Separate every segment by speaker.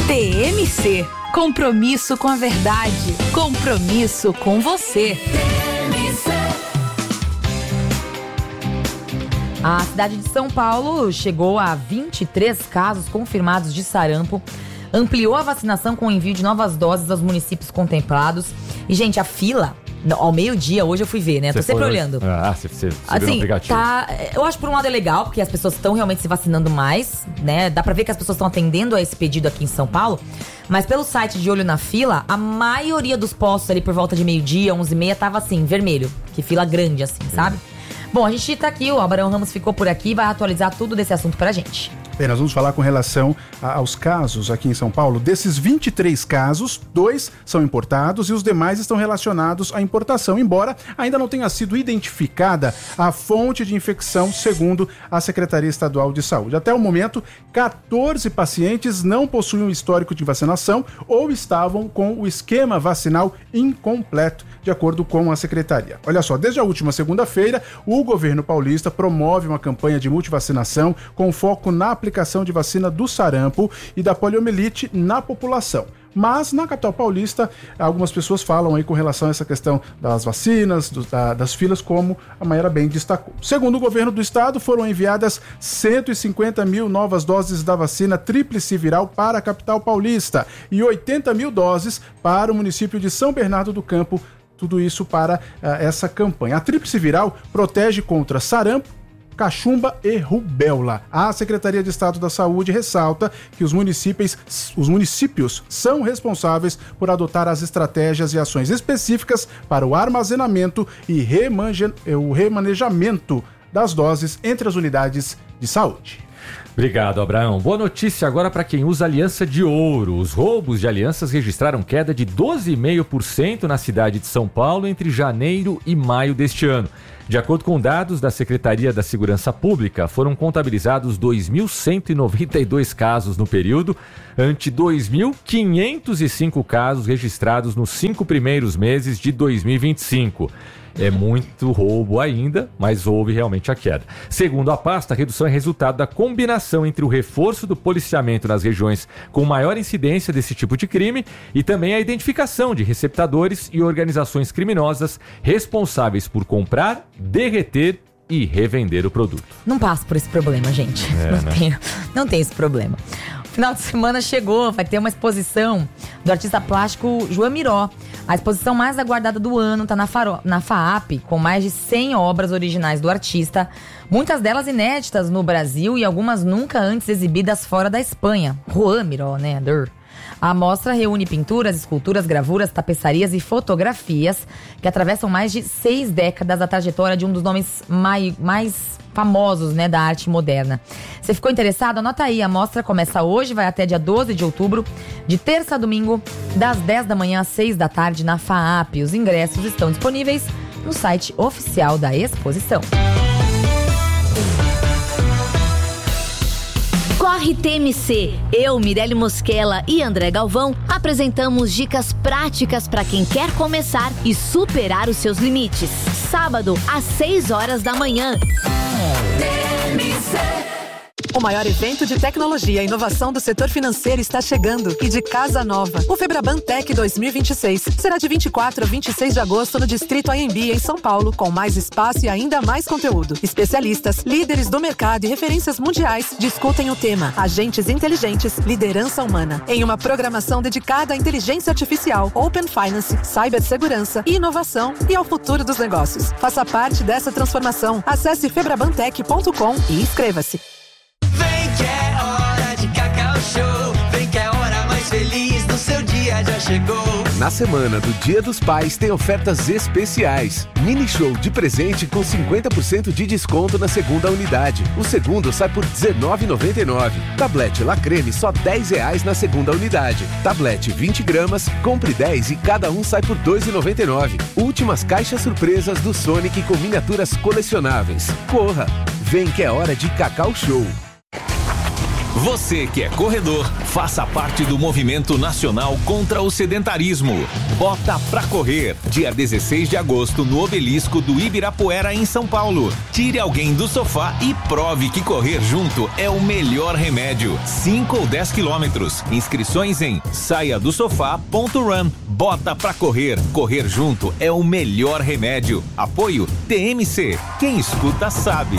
Speaker 1: TMC. Compromisso com a verdade. Compromisso com você.
Speaker 2: A cidade de São Paulo chegou a 23 casos confirmados de sarampo, ampliou a vacinação com o envio de novas doses aos municípios contemplados. E, gente, a fila, ao meio-dia, hoje eu fui ver, né? Tô sempre olhando.
Speaker 3: Você viu no aplicativo.
Speaker 2: Tá, eu acho por um lado é legal, porque as pessoas estão realmente se vacinando mais, né? Dá pra ver que as pessoas estão atendendo a esse pedido aqui em São Paulo. Mas pelo site de Olho na Fila, a maioria dos postos ali por volta de meio-dia, 11h30, tava assim, vermelho. Que fila grande, assim, sabe? Bom, a gente tá aqui, o Abraão Ramos ficou por aqui e vai atualizar tudo desse assunto pra gente.
Speaker 4: Bem, nós vamos falar com relação aos casos aqui em São Paulo. Desses 23 casos, 2 são importados e os demais estão relacionados à importação, embora ainda não tenha sido identificada a fonte de infecção, segundo a Secretaria Estadual de Saúde. Até o momento, 14 pacientes não possuem um histórico de vacinação ou estavam com o esquema vacinal incompleto, de acordo com a Secretaria. Olha só, desde a última segunda-feira, o governo paulista promove uma campanha de multivacinação com foco na aplicação de vacina do sarampo e da poliomielite na população. Mas na capital paulista, algumas pessoas falam aí com relação a essa questão das vacinas, das filas, como a Mayara bem destacou. Segundo o governo do estado, foram enviadas 150 mil novas doses da vacina tríplice viral para a capital paulista e 80 mil doses para o município de São Bernardo do Campo. Tudo isso para essa campanha. A tríplice viral protege contra sarampo, cachumba e rubéola. A Secretaria de Estado da Saúde ressalta que os municípios são responsáveis por adotar as estratégias e ações específicas para o armazenamento e o remanejamento das doses entre as unidades de saúde.
Speaker 3: Obrigado, Abraão. Boa notícia agora para quem usa aliança de ouro. Os roubos de alianças registraram queda de 12,5% na cidade de São Paulo entre janeiro e maio deste ano. De acordo com dados da Secretaria da Segurança Pública, foram contabilizados 2.192 casos no período, ante 2.505 casos registrados nos 5 primeiros meses de 2025. É muito roubo ainda, mas houve realmente a queda. Segundo a pasta, a redução é resultado da combinação entre o reforço do policiamento nas regiões com maior incidência desse tipo de crime e também a identificação de receptadores e organizações criminosas responsáveis por comprar, derreter e revender o produto.
Speaker 2: Não passo por esse problema, gente. Não tem esse problema. Final de semana chegou, vai ter uma exposição do artista plástico João Miró. A exposição mais aguardada do ano está na FAAP, com mais de 100 obras originais do artista, muitas delas inéditas no Brasil e algumas nunca antes exibidas fora da Espanha. João Miró, né? A mostra reúne pinturas, esculturas, gravuras, tapeçarias e fotografias que atravessam mais de 6 décadas a trajetória de um dos nomes mais famosos, né, da arte moderna. Você ficou interessado? Anota aí, a mostra começa hoje, vai até dia 12 de outubro, de terça a domingo, das 10 da manhã às 6 da tarde na FAAP. Os ingressos estão disponíveis no site oficial da exposição.
Speaker 5: Corre TMC. Eu, Mirelle Mosquela e André Galvão apresentamos dicas práticas para quem quer começar e superar os seus limites. Sábado, às 6 horas da manhã.
Speaker 6: O maior evento de tecnologia e inovação do setor financeiro está chegando e de casa nova. O Febraban Tech 2026 será de 24 a 26 de agosto no Distrito AMB em São Paulo, com mais espaço e ainda mais conteúdo. Especialistas, líderes do mercado e referências mundiais discutem o tema Agentes Inteligentes, Liderança Humana, em uma programação dedicada à inteligência artificial, Open Finance, cibersegurança e inovação e ao futuro dos negócios. Faça parte dessa transformação. Acesse febrabantech.com e inscreva-se.
Speaker 7: Vem que é hora de Cacau Show. Vem que é a hora mais feliz do seu dia já chegou.
Speaker 8: Na semana do Dia dos Pais tem ofertas especiais. Mini show de presente com 50% de desconto na segunda unidade. O segundo sai por R$19,99. Tablete La Creme só R$10 na segunda unidade. Tablete 20 gramas, compre 10 e cada um sai por R$2,99. Últimas caixas surpresas do Sonic com miniaturas colecionáveis. Corra! Vem que é hora de Cacau Show.
Speaker 9: Você que é corredor, faça parte do movimento nacional contra o sedentarismo. Bota pra correr, dia 16 de agosto no Obelisco do Ibirapuera, em São Paulo. Tire alguém do sofá e prove que correr junto é o melhor remédio. 5 ou 10 quilômetros. Inscrições em saiadosofá.run. Bota pra correr. Correr junto é o melhor remédio. Apoio TMC. Quem escuta sabe.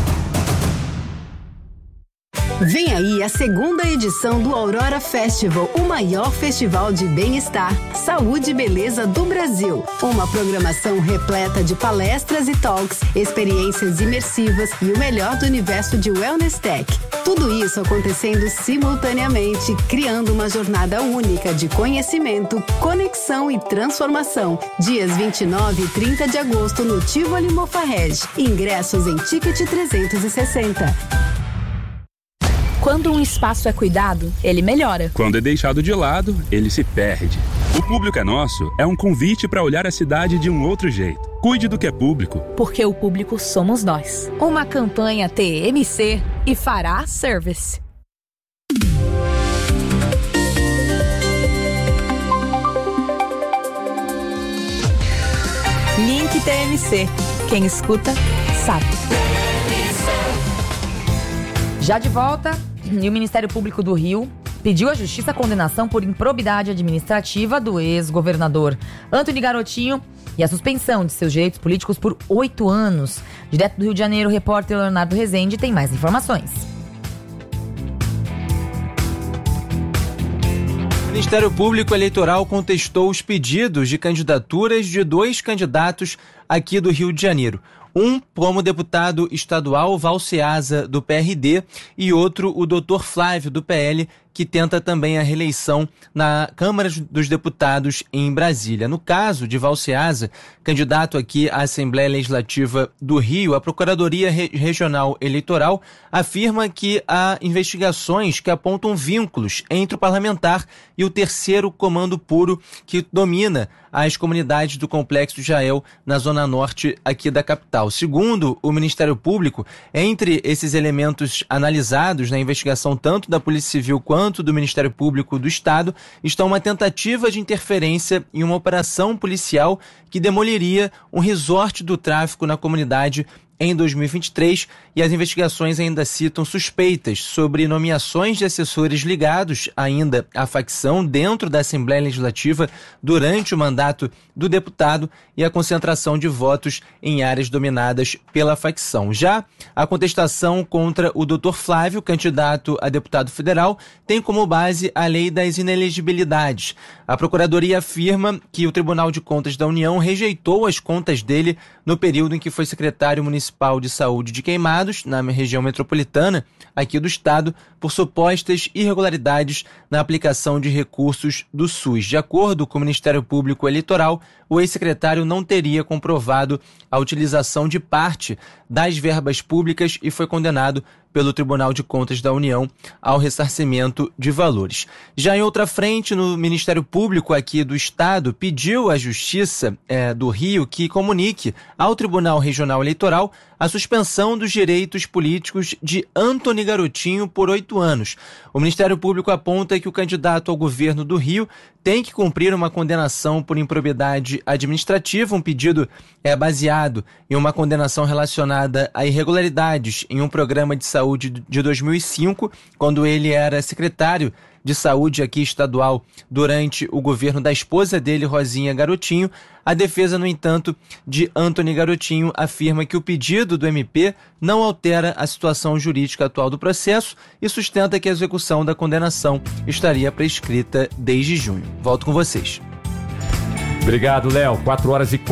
Speaker 10: Vem aí a segunda edição do Aurora Festival, o maior festival de bem-estar, saúde e beleza do Brasil. Uma programação repleta de palestras e talks, experiências imersivas e o melhor do universo de Wellness Tech. Tudo isso acontecendo simultaneamente, criando uma jornada única de conhecimento, conexão e transformação. Dias 29 e 30 de agosto no Tivoli Mofarrege. Ingressos em Ticket 360.
Speaker 1: Quando um espaço é cuidado, ele melhora.
Speaker 11: Quando é deixado de lado, ele se perde. O Público é Nosso é um convite para olhar a cidade de um outro jeito. Cuide do que é público.
Speaker 1: Porque o público somos nós. Uma campanha TMC e Fará Service. Link TMC. Quem escuta, sabe.
Speaker 2: Já de volta, e o Ministério Público do Rio pediu à Justiça a condenação por improbidade administrativa do ex-governador Antony Garotinho e a suspensão de seus direitos políticos por 8 anos. Direto do Rio de Janeiro, o repórter Leonardo Rezende tem mais informações.
Speaker 12: O Ministério Público Eleitoral contestou os pedidos de candidaturas de 2 candidatos aqui do Rio de Janeiro. Um como deputado estadual, Valceasa, do PRD, e outro, o Dr. Flávio, do PL, que tenta também a reeleição na Câmara dos Deputados em Brasília. No caso de Valceasa, candidato aqui à Assembleia Legislativa do Rio, a Procuradoria Regional Eleitoral afirma que há investigações que apontam vínculos entre o parlamentar e o terceiro comando puro que domina as comunidades do Complexo Jael, na zona norte aqui da capital. Segundo o Ministério Público, entre esses elementos analisados na investigação tanto da Polícia Civil quanto do Ministério Público do Estado, está uma tentativa de interferência em uma operação policial que demoliria um resort do tráfico na comunidade em 2023, e as investigações ainda citam suspeitas sobre nomeações de assessores ligados ainda à facção dentro da Assembleia Legislativa durante o mandato do deputado e a concentração de votos em áreas dominadas pela facção. Já a contestação contra o Dr. Flávio, candidato a deputado federal, tem como base a lei das inelegibilidades. A Procuradoria afirma que o Tribunal de Contas da União rejeitou as contas dele no período em que foi secretário municipal de saúde de Queimados, na região metropolitana aqui do estado, por supostas irregularidades na aplicação de recursos do SUS. De acordo com o Ministério Público Eleitoral, o ex-secretário não teria comprovado a utilização de parte das verbas públicas e foi condenado pelo Tribunal de Contas da União ao ressarcimento de valores. Já em outra frente, no Ministério Público aqui do Estado, pediu à Justiça do Rio que comunique ao Tribunal Regional Eleitoral a suspensão dos direitos políticos de Antony Garotinho por 8 anos. O Ministério Público aponta que o candidato ao governo do Rio tem que cumprir uma condenação por improbidade administrativa. Um pedido é baseado em uma condenação relacionada a irregularidades em um programa de saúde de 2005, quando ele era secretário de saúde aqui estadual durante o governo da esposa dele, Rosinha Garotinho. A defesa, no entanto, de Antony Garotinho afirma que o pedido do MP não altera a situação jurídica atual do processo e sustenta que a execução da condenação estaria prescrita desde junho. Volto com vocês.
Speaker 3: Obrigado, Léo. 4 horas e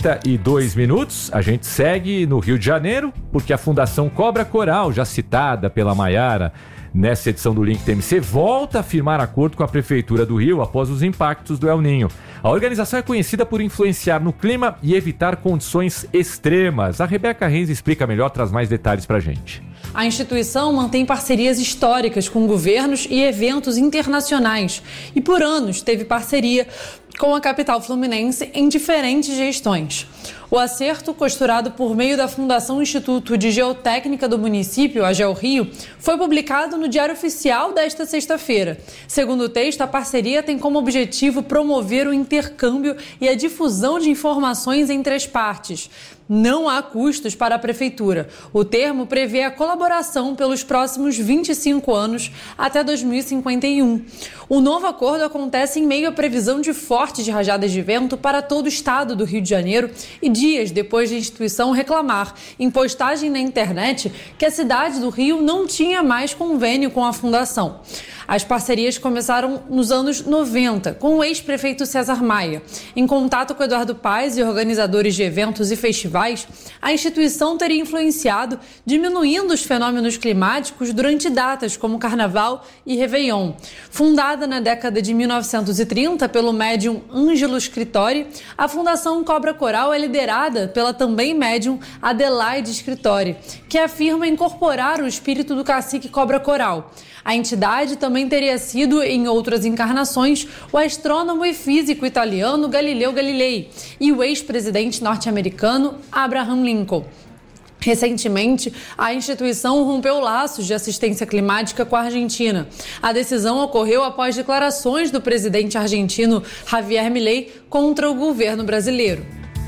Speaker 3: 42 minutos. A gente segue no Rio de Janeiro, porque a Fundação Cobra Coral, já citada pela Maiara nessa edição do Link TMC, volta a firmar acordo com a Prefeitura do Rio após os impactos do El Niño. A organização é conhecida por influenciar no clima e evitar condições extremas. A Rebeca Renz explica melhor, traz mais detalhes pra gente.
Speaker 13: A instituição mantém parcerias históricas com governos e eventos internacionais e por anos teve parceria com a capital fluminense em diferentes gestões. O acerto, costurado por meio da Fundação Instituto de Geotécnica do município, a GeoRio, foi publicado no Diário Oficial desta sexta-feira. Segundo o texto, a parceria tem como objetivo promover o intercâmbio e a difusão de informações entre as partes. Não há custos para a Prefeitura. O termo prevê a colaboração pelos próximos 25 anos até 2051. O novo acordo acontece em meio à previsão de fortes rajadas de vento para todo o estado do Rio de Janeiro e dias depois de a instituição reclamar, em postagem na internet, que a cidade do Rio não tinha mais convênio com a fundação. As parcerias começaram nos anos 90, com o ex-prefeito César Maia. Em contato com Eduardo Paes e organizadores de eventos e festivais, a instituição teria influenciado, diminuindo os fenômenos climáticos durante datas como Carnaval e Réveillon. Fundada na década de 1930 pelo médium Ângelo Scritori, a Fundação Cobra Coral é liderada pela também médium Adelaide Scritori, que afirma incorporar o espírito do cacique Cobra Coral. A entidade também teria sido, em outras encarnações, o astrônomo e físico italiano Galileu Galilei e o ex-presidente norte-americano Abraham Lincoln. Recentemente, a instituição rompeu laços de assistência climática com a Argentina. A decisão ocorreu após declarações do presidente argentino Javier Milei contra o governo brasileiro.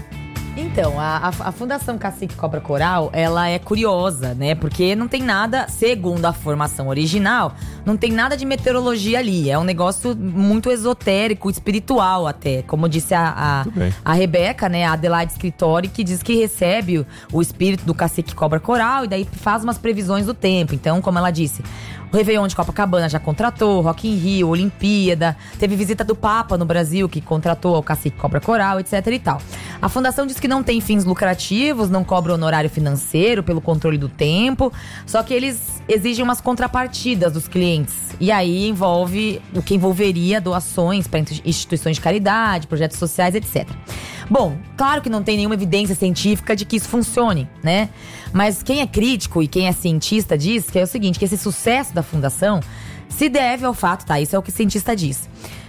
Speaker 2: Então, a Fundação Cacique Cobra Coral, ela é curiosa, né? Porque não tem nada, segundo a formação original, não tem nada de meteorologia ali. É um negócio muito esotérico, espiritual até. Como disse a Rebeca, né? A Adelaide Scritori, que diz que recebe o espírito do Cacique Cobra Coral e daí faz umas previsões do tempo. Então, como ela disse, o Réveillon de Copacabana já contratou, Rock in Rio, Olimpíada, teve visita do Papa no Brasil, que contratou o Cacique Cobra Coral, etc e tal. A fundação diz que não tem fins lucrativos, não cobra honorário financeiro pelo controle do tempo, só que eles exigem umas contrapartidas dos clientes. E aí envolve o que envolveria doações para instituições de caridade, projetos sociais, etc. Bom, claro que não tem nenhuma evidência científica de que isso funcione, né? Mas quem é crítico e quem é cientista diz que é o seguinte, que esse sucesso da fundação se deve ao fato, tá? Isso é o que o cientista diz.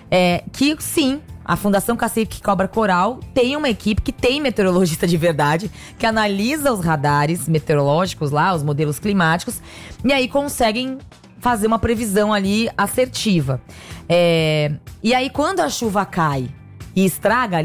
Speaker 2: Que sim, a Fundação Cacique Cobra Coral tem uma equipe que tem meteorologista de verdade, que analisa os radares meteorológicos lá, os modelos climáticos, e aí conseguem fazer uma previsão ali assertiva. E aí quando a chuva cai e estraga ali